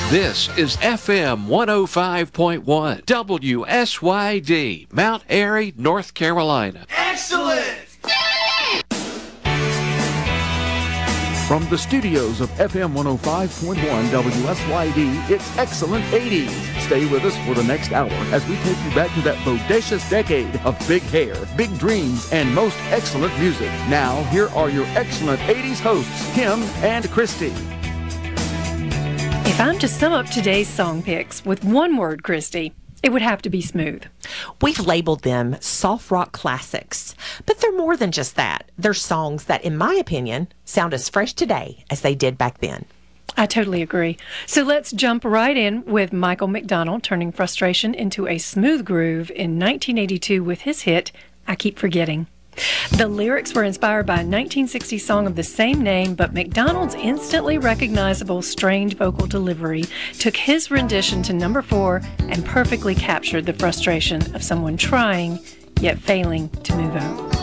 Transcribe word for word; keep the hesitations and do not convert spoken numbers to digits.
This is F M one oh five point one, W S Y D, Mount Airy, North Carolina. Excellent! From the studios of F M one oh five point one W S Y D, it's Excellent eighties. Stay with us for the next hour as we take you back to that bodacious decade of big hair, big dreams, and most excellent music. Now, here are your Excellent eighties hosts, Kim and Christy. If I'm to sum up today's song picks with one word, Christy, it would have to be smooth. We've labeled them soft rock classics, but they're more than just that. They're songs that, in my opinion, sound as fresh today as they did back then. I totally agree. So let's jump right in with Michael McDonald turning frustration into a smooth groove in nineteen eighty-two with his hit, I Keep Forgetting. The lyrics were inspired by a nineteen sixty song of the same name, but McDonald's instantly recognizable strained vocal delivery took his rendition to number four and perfectly captured the frustration of someone trying, yet failing to move on.